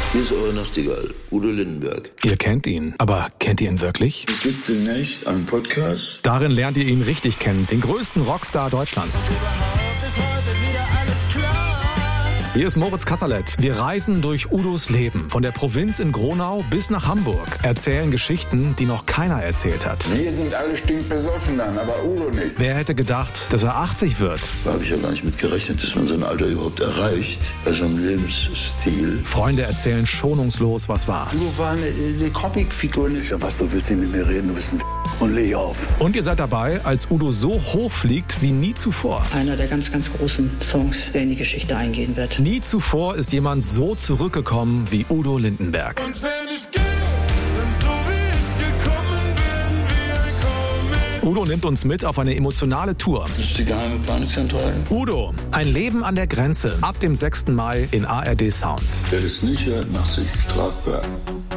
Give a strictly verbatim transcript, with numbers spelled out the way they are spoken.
Hier ist eure Nachtigall, Udo Lindenberg. Ihr kennt ihn, aber kennt ihr ihn wirklich? Es gibt demnächst einen Podcast. Darin lernt ihr ihn richtig kennen, den größten Rockstar Deutschlands. Hier ist Moritz Kasserlet. Wir reisen durch Udos Leben. Von der Provinz in Gronau bis nach Hamburg. Erzählen Geschichten, die noch keiner erzählt hat. Wir sind alle stinkbesoffen dann, aber Udo nicht. Wer hätte gedacht, dass er achtzig wird? Da habe ich ja gar nicht mit gerechnet, dass man so ein Alter überhaupt erreicht. Bei so einem Lebensstil. Freunde erzählen schonungslos, was war. Udo war eine, eine Comicfigur. Ich sag, was, du willst nicht mit mir reden, du bist ein und leg auf. Und ihr seid dabei, als Udo so hoch fliegt wie nie zuvor. Einer der ganz, ganz großen Songs, der in die Geschichte eingehen wird. Nie zuvor ist jemand so zurückgekommen wie Udo Lindenberg. Und wenn ich gehe, dann so wie ich gekommen bin, wie ein Komet. Udo nimmt uns mit auf eine emotionale Tour. Das ist die geheime Panikzentrale. Udo, ein Leben an der Grenze. Ab dem sechsten Mai in A R D Sounds. Wer das nicht hört, macht sich strafbar.